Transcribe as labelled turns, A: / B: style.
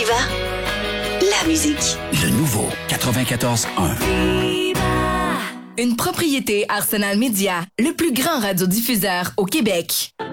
A: Aviva, la musique.
B: Le nouveau 94.1.
C: Une propriété Arsenal Média, le plus grand radiodiffuseur au Québec.